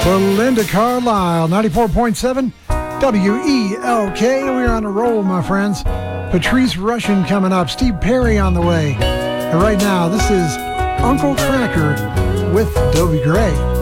Belinda Carlisle, 94.7 WELK. We're on a roll, my friends. Patrice Rushen coming up. Steve Perry on the way. And right now, this is Uncle Tracker with Dobie Gray.